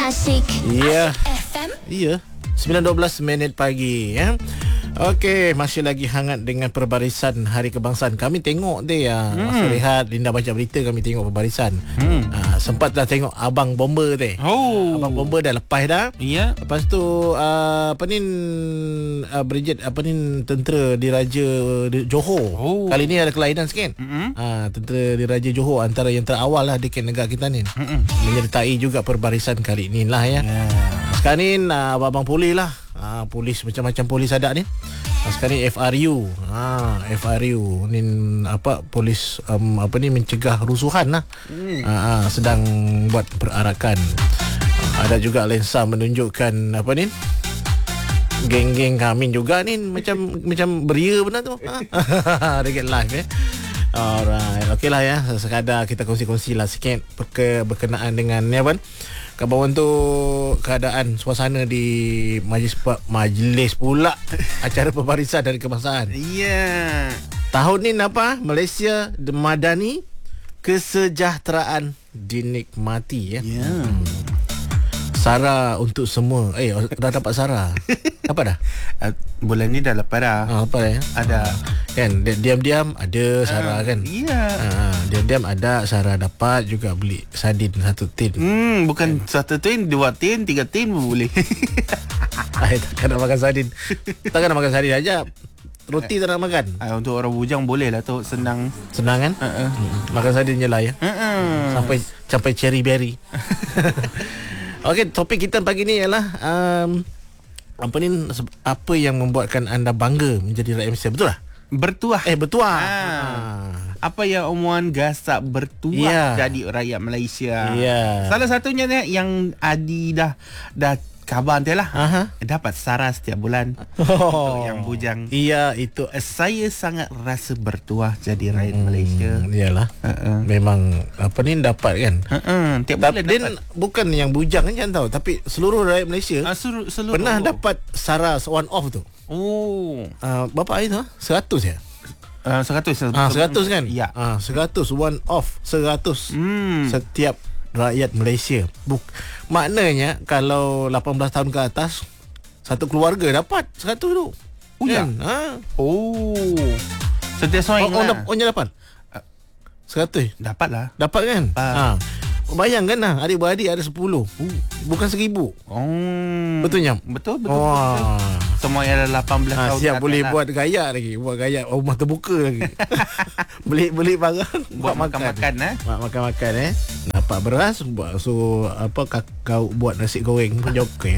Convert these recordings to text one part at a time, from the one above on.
Asik. Ya. FM. Ya. 9:12 minit pagi ya. Okey, masih lagi hangat dengan perbarisan Hari Kebangsaan. Kami tengok dia masa rehat Linda baca berita, kami tengok perbarisan. Sempat dah tengok Abang Bomber teh. Abang Bomber dah lepas dah. Ya. Lepas tu Brigade tentera Diraja Johor. Kali ni ada kelainan sikit. Tentera Diraja Johor antara yang terawal lah di negara kita ni. Menyertai juga perbarisan kali ni lah ya. Sekarang ni abang polis lah. Polis macam-macam polis ada ni. Sekarang ni FRU. FRU ni polis mencegah rusuhan lah. Sedang buat perarakan. Ada juga lensa menunjukkan geng-geng kami juga ni macam beria benar tu. Dekat live Alright. Okey lah ya. Sekadar kita kongsi-kongsi lah sikit berkenaan dengan ni Kawan tu keadaan suasana di majlis pula acara perbarisan Hari Kebangsaan. Ya. Tahun ni Malaysia Madani kesejahteraan dinikmati ya. Sara untuk semua. Dah dapat Sara. Apa dah? Bulan ni dah lepas dah. Apa ya? Ada kan diam-diam ada Sara kan. Ya. Diam-diam ada Sara dapat juga beli sardin 1 tin. Bukan 1 tin, 2 tin, 3 tin pun boleh. Takkan nak makan sardin. Takkan nak makan sardin aja. Roti tak nak makan. Untuk orang bujang boleh lah tu. Senang kan? Makan sardin je lah ya. Sampai cherry berry. Okey, topik kita pagi ni ialah apa yang membuatkan anda bangga menjadi rakyat Malaysia, betul tak? Bertuah. Bertuah. Apa yang omongan gasak bertuah jadi rakyat Malaysia. Salah satunya yang Adi dah khabar nanti lah. Dapat Sara setiap bulan. Untuk yang bujang. Iya, itu saya sangat rasa bertuah jadi rakyat Malaysia. Iyalah. Memang dapat kan. Tiap bulan dapat. Bukan yang bujang kan tahu, tapi seluruh rakyat Malaysia seluruh pernah dapat Sara one off tu. Berapa itu? 100 ya? 100 kan? Ya. 100 one off 100 setiap rakyat Malaysia. Maknanya kalau 18 tahun ke atas satu keluarga dapat 100 tu. Ya. Setiap seorang Onnya dapat 100. dapat lah. Dapat kan? Bayangkan lah, adik-beradik ada 10. Bukan 1000. Betulnya? Betul. Wah. Semua yang ada 18 tahun siap boleh lah. buat gaya lagi. Buat gaya rumah terbuka lagi. Beli barang, buat makan-makan makan dapat beras, buat kau buat nasi goreng pun okey.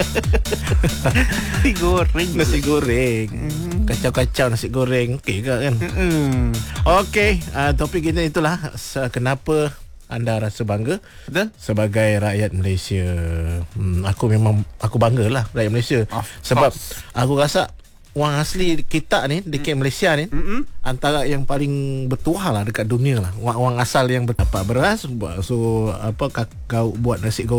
Nasi goreng. Kacau-kacau nasi goreng okey ke kan? Okey, topik kita itulah kenapa anda rasa bangga sebagai rakyat Malaysia. Aku bangga lah rakyat Malaysia. Sebab aku rasa wang asli kita ni dekat Malaysia ni antara yang paling bertuah lah dekat dunia lah. Wang asal yang dapat beras, kau buat nasi goreng